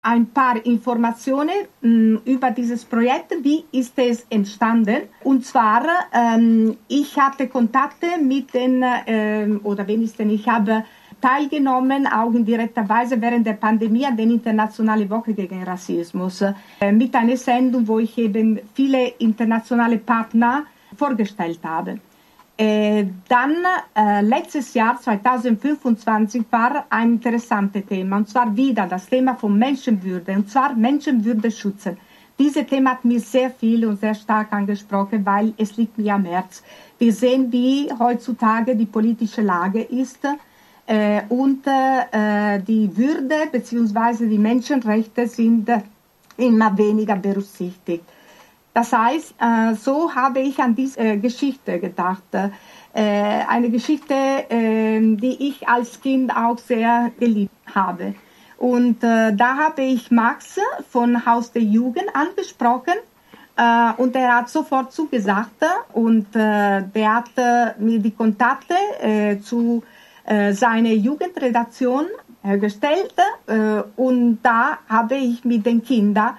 ein paar Informationen über dieses Projekt. Wie ist es entstanden? Und zwar, ich hatte Kontakte mit den, ich habe teilgenommen, auch in direkter Weise während der Pandemie an der Internationalen Woche gegen Rassismus, mit einer Sendung, wo ich eben viele internationale Partner vorgestellt habe. Dann letztes Jahr, 2025, war ein interessantes Thema, und zwar wieder das Thema von Menschenwürde, und zwar Menschenwürde schützen. Dieses Thema hat mich sehr viel und sehr stark angesprochen, weil es liegt mir am Herzen. Wir sehen, wie heutzutage die politische Lage ist und die Würde bzw. die Menschenrechte sind immer weniger berücksichtigt. Das heißt, so habe ich an diese Geschichte gedacht. Eine Geschichte, die ich als Kind auch sehr geliebt habe. Und da habe ich Max von Haus der Jugend angesprochen. Und er hat sofort zugesagt. Und der hat mir die Kontakte zu seiner Jugendredaktion hergestellt. Und da habe ich mit den Kindern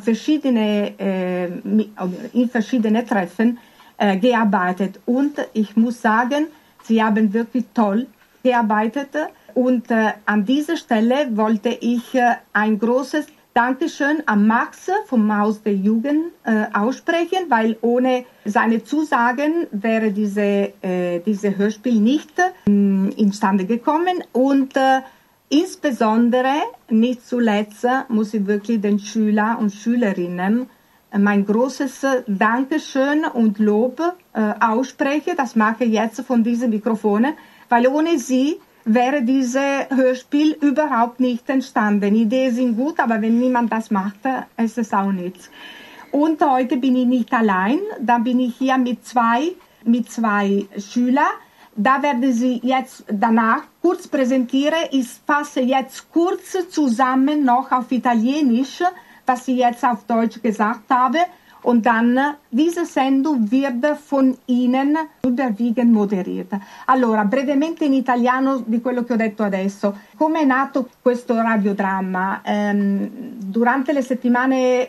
in verschiedene Treffen gearbeitet. Und ich muss sagen, sie haben wirklich toll gearbeitet. Und an dieser Stelle wollte ich ein großes Dankeschön an Max vom Haus der Jugend aussprechen, weil ohne seine Zusagen wäre diese Hörspiel nicht instande gekommen. Und insbesondere, nicht zuletzt, muss ich wirklich den Schülern und Schülerinnen mein großes Dankeschön und Lob aussprechen. Das mache ich jetzt von diesen Mikrofonen, weil ohne sie wäre dieses Hörspiel überhaupt nicht entstanden. Ideen sind gut, aber wenn niemand das macht, ist es auch nichts. Und heute bin ich nicht allein, da bin ich hier mit zwei Schülern. Da werde ich jetzt danach kurz präsentieren. Ich fasse jetzt kurz zusammen noch auf Italienisch, was ich jetzt auf Deutsch gesagt habe. Und dann, diese Sendung wird von Ihnen überwiegend moderiert. Allora, brevemente in italiano di quello che ho detto adesso. Come è nato questo radiodramma? Durante le settimane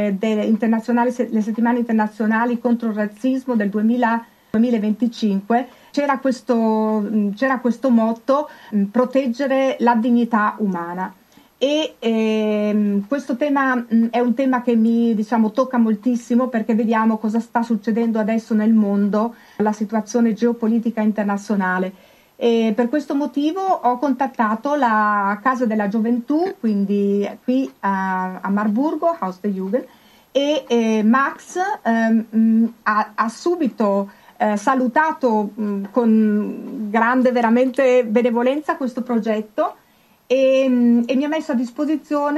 le settimane internazionali contro il razzismo del 2025, c'era questo motto, proteggere la dignità umana. E questo tema è un tema che mi tocca moltissimo, perché vediamo cosa sta succedendo adesso nel mondo, la situazione geopolitica internazionale. E per questo motivo ho contattato la Casa della Gioventù, quindi qui a Marburgo, Haus der Jugend, e Max ha subito salutato con grande veramente benevolenza questo progetto e mi ha messo a disposizione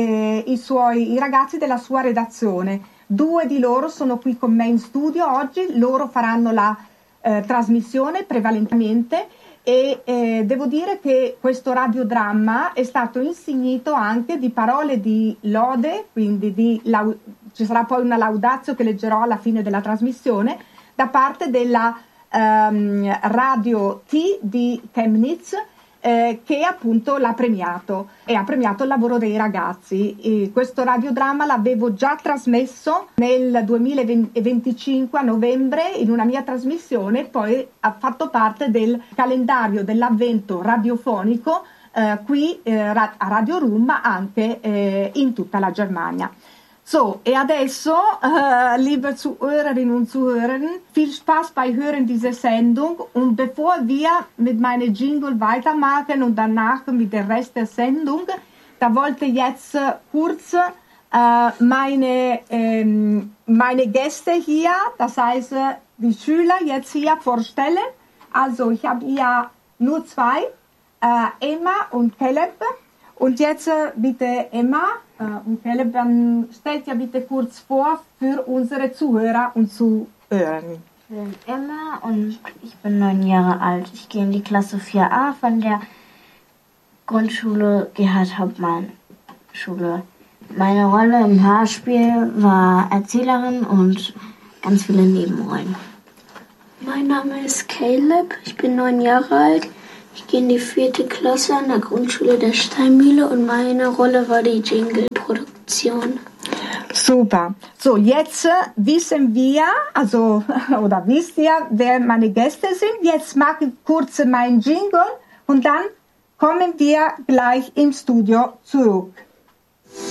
i ragazzi della sua redazione. 2 di loro sono qui con me in studio oggi, loro faranno la trasmissione prevalentemente e devo dire che questo radiodramma è stato insignito anche di parole di lode, quindi ci sarà poi una laudatio che leggerò alla fine della trasmissione da parte della Radio T di Chemnitz, che appunto l'ha premiato e ha premiato il lavoro dei ragazzi. E questo radiodramma l'avevo già trasmesso nel 2025 a novembre in una mia trasmissione, poi ha fatto parte del calendario dell'avvento radiofonico qui a Radio Rum, ma anche in tutta la Germania. So, e adesso, liebe Zuhörerinnen und Zuhörer, viel Spaß bei Hören dieser Sendung. Und bevor wir mit meinem Jingle weitermachen und danach mit dem Rest der Sendung, da wollte ich jetzt kurz meine Gäste hier, das heißt die Schüler jetzt hier vorstellen. Also ich habe hier nur 2, Emma und Caleb. Und jetzt bitte Emma und Caleb, dann stellt ja bitte kurz vor für unsere Zuhörer und Zuhörer. Ich bin Emma und ich bin 9 Jahre alt. Ich gehe in die Klasse 4a von der Grundschule Gerhard Hauptmann Schule. Meine Rolle im Hörspiel war Erzählerin und ganz viele Nebenrollen. Mein Name ist Caleb, ich bin 9 Jahre alt. Ich gehe in die 4. Klasse an der Grundschule der Steinmühle und meine Rolle war die Jingle-Produktion. Super. So, jetzt wissen wir, oder wisst ihr, wer meine Gäste sind. Jetzt mache ich kurz meinen Jingle und dann kommen wir gleich im Studio zurück.